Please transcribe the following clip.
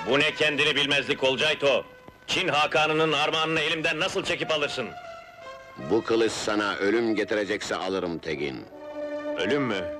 Bu ne kendini bilmezlik Olcayto! Çin Hakanı'nın armağanını elimden nasıl çekip alırsın? Bu kılıç sana ölüm getirecekse alırım Tegin. Ölüm mü?